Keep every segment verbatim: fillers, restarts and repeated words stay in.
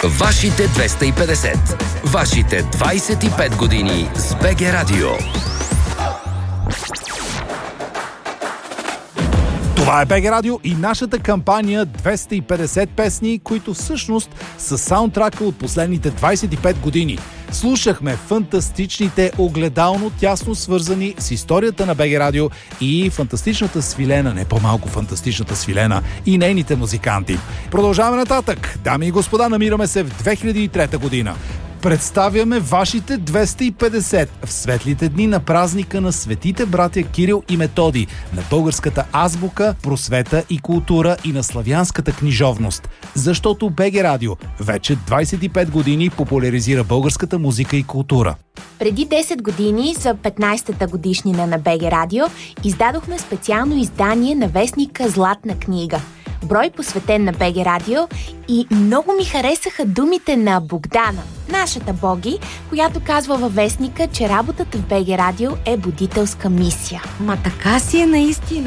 Вашите двеста и петдесет. Вашите двайсет и пет години с БГ Радио. Това е БГ Радио и нашата кампания двеста и петдесет песни, които всъщност са саундтрака от последните двайсет и пет години. Слушахме фантастичните, огледално тясно свързани с историята на БГ Радио и фантастичната свилена, не по-малко фантастичната свилена и нейните музиканти. Продължаваме нататък. Дами и господа, намираме се в две хиляди и трета година. Представяме вашите двеста и петдесет в светлите дни на празника на светите братя Кирил и Методий, на българската азбука, просвета и култура и на славянската книжовност. Защото БГ Радио вече двайсет и пет години популяризира българската музика и култура. Преди десет години, за петнайсетата годишнина на БГ Радио, издадохме специално издание на вестника Златна книга. Брой посветен на БГ Радио, и много ми харесаха думите на Богдана, нашата Боги, която казва във вестника, че работата в БГ Радио е будителска мисия. Ма така си е наистина.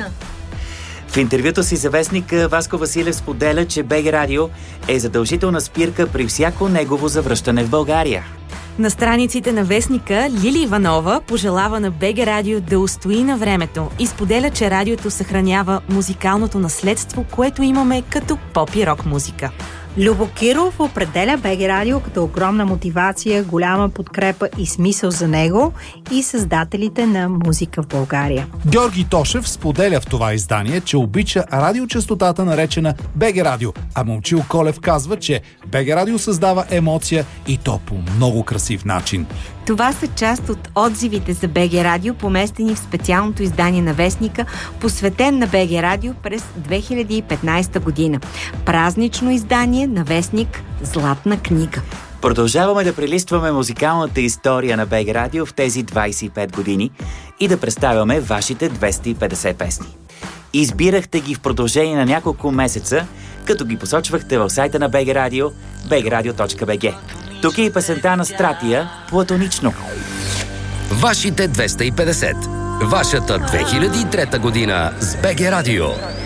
В интервюто си за вестника Васко Василев споделя, че БГ Радио е задължителна спирка при всяко негово завръщане в България. На страниците на вестника Лили Иванова пожелава на БГ Радио да устои на времето и споделя, че радиото съхранява музикалното наследство, което имаме като поп и рок музика. Любо Киров определя БГ Радио като огромна мотивация, голяма подкрепа и смисъл за него и създателите на музика в България. Георги Тошев споделя в това издание, че обича радиочестотата, наречена БГ Радио, а Момчил Колев казва, че БГ Радио създава емоция и то по много красив начин. Това са част от отзивите за БГ Радио, поместени в специалното издание на вестника, посветен на БГ Радио през две хиляди и петнайсета година. Празнично издание на вестник Златна книга. Продължаваме да прелистваме музикалната история на БГ Радио в тези двайсет и пет години и да представяме вашите двеста и петдесет песни. Избирахте ги в продължение на няколко месеца, като ги посочвахте в сайта на БГ Радио би джи радио точка би джи. Тук е и песента на Стратия «Платонично». Вашите двеста и петдесет. Вашата две хиляди и трета година с БГ Радио.